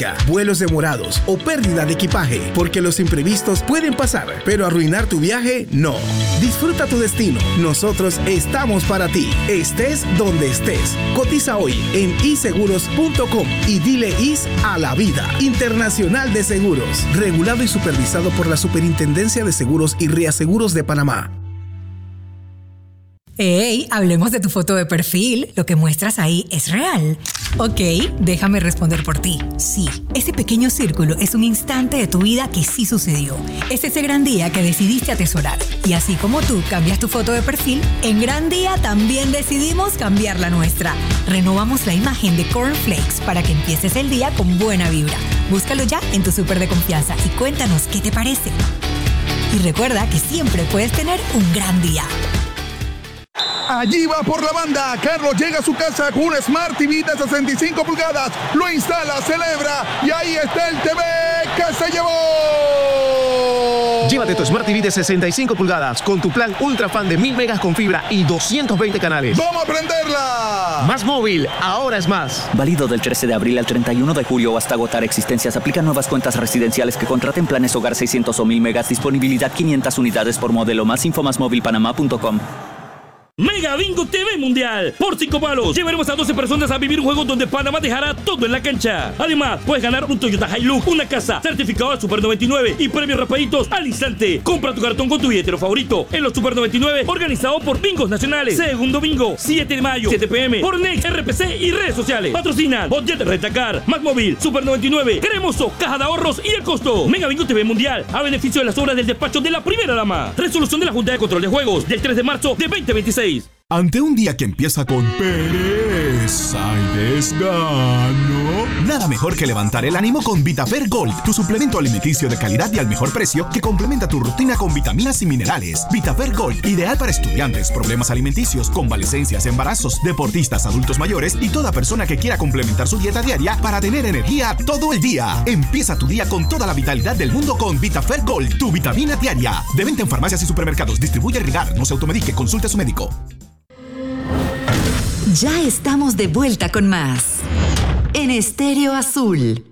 médica, vuelos demorados o pérdida de equipaje, porque los imprevistos pueden pasar, pero arruinar tu viaje no. Disfruta tu destino. Nosotros estamos para ti. Estés donde estés. Cotiza hoy en iseguros.com y dile IS a la vida. Internacional de Seguros. Regulado y supervisado por la Superintendencia de Seguros y Reaseguros de Panamá. ¡Ey! Hablemos de tu foto de perfil. Lo que muestras ahí es real. Ok, déjame responder por ti. Sí, ese pequeño círculo es un instante de tu vida que sí sucedió. Es ese gran día que decidiste atesorar. Y así como tú cambias tu foto de perfil, en Gran Día también decidimos cambiar la nuestra. Renovamos la imagen de Cornflakes para que empieces el día con buena vibra. Búscalo ya en tu súper de confianza y cuéntanos qué te parece. Y recuerda que siempre puedes tener un gran día. Allí va por la banda. Carlos llega a su casa con un Smart TV de 65 pulgadas. Lo instala, celebra y ahí está el TV que se llevó. Llévate tu Smart TV de 65 pulgadas con tu plan Ultra Fan de 1000 megas con fibra y 220 canales. ¡Vamos a prenderla! Más móvil, ahora es más. Válido del 13 de abril al 31 de julio o hasta agotar existencias. Aplican nuevas cuentas residenciales que contraten planes hogar 600 o 1000 megas. Disponibilidad 500 unidades por modelo. Más info másmóvilpanamá.com. Mega Bingo TV Mundial. Por 5 palos llevaremos a 12 personas a vivir un juego donde Panamá dejará todo en la cancha. Además, puedes ganar un Toyota Hilux, una casa, certificado al Super 99 y premios rapaditos al instante. Compra tu cartón con tu billetero favorito en los Super 99, organizado por Bingos Nacionales. Segundo bingo, 7 de mayo, 7 p.m. por Next, RPC y redes sociales. Patrocinan Budget Rentacar, Más Móvil, Super 99, Cremoso, Caja de Ahorros y El Costo. Mega Bingo TV Mundial, a beneficio de las obras del despacho de la primera dama. Resolución de la Junta de Control de Juegos del 3 de marzo de 2026. Ante un día que empieza con pereza y desgano, nada mejor que levantar el ánimo con Vitafer Gold, tu suplemento alimenticio de calidad y al mejor precio que complementa tu rutina con vitaminas y minerales. Vitafer Gold, ideal para estudiantes, problemas alimenticios, convalecencias, embarazos, deportistas, adultos mayores y toda persona que quiera complementar su dieta diaria para tener energía todo el día. Empieza tu día con toda la vitalidad del mundo con Vitafer Gold, tu vitamina diaria. De venta en farmacias y supermercados. Distribuye Rigar. No se automedique. Consulte a su médico. Ya estamos de vuelta con más en Estéreo Azul.